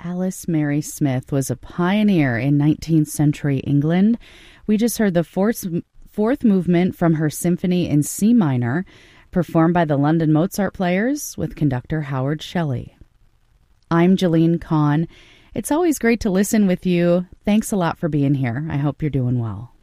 Alice Mary Smith was a pioneer in 19th century England. We just heard the fourth movement from her symphony in C minor, performed by the London Mozart Players with conductor Howard Shelley. I'm Jeline Kahn. It's always great to listen with you. Thanks a lot for being here. I hope you're doing well.